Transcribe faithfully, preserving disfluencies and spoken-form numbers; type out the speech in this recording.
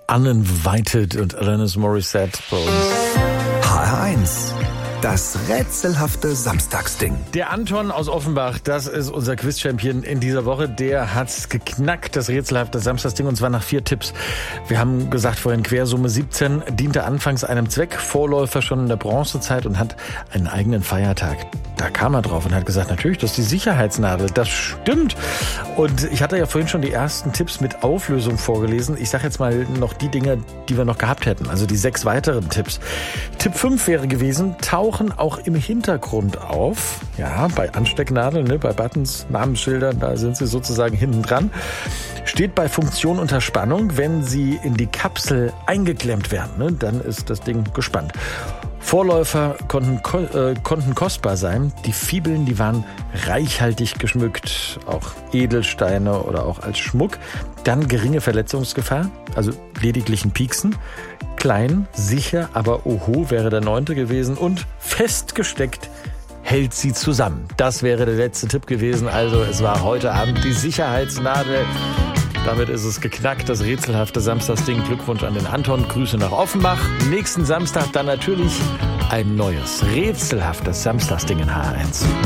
Uninvited und Alanis Morissette bei uns. H R eins. Das rätselhafte Samstagsding. Der Anton aus Offenbach, das ist unser Quiz-Champion in dieser Woche. Der hat's geknackt, das rätselhafte Samstagsding, und zwar nach vier Tipps. Wir haben gesagt vorhin, Quersumme siebzehn, diente anfangs einem Zweck, Vorläufer schon in der Bronzezeit und hat einen eigenen Feiertag. Da kam er drauf und hat gesagt, natürlich, das ist die Sicherheitsnadel. Das stimmt. Und ich hatte ja vorhin schon die ersten Tipps mit Auflösung vorgelesen. Ich sage jetzt mal noch die Dinge, die wir noch gehabt hätten. Also die sechs weiteren Tipps. Tipp fünf wäre gewesen, tauchen auch im Hintergrund auf. Ja, bei Anstecknadeln, ne, bei Buttons, Namensschildern, da sind sie sozusagen hinten dran. Steht bei Funktion unter Spannung. Wenn sie in die Kapsel eingeklemmt werden, ne, dann ist das Ding gespannt. Vorläufer konnten, äh, konnten kostbar sein. Die Fibeln, die waren reichhaltig geschmückt, auch Edelsteine oder auch als Schmuck. Dann geringe Verletzungsgefahr, also lediglich ein Pieksen. Klein, sicher, aber oho wäre der neunte gewesen. Und festgesteckt hält sie zusammen. Das wäre der letzte Tipp gewesen. Also es war heute Abend die Sicherheitsnadel. Damit ist es geknackt, das rätselhafte Samstagsding. Glückwunsch an den Anton, Grüße nach Offenbach. Nächsten Samstag dann natürlich ein neues, rätselhaftes Samstagsding in H R eins.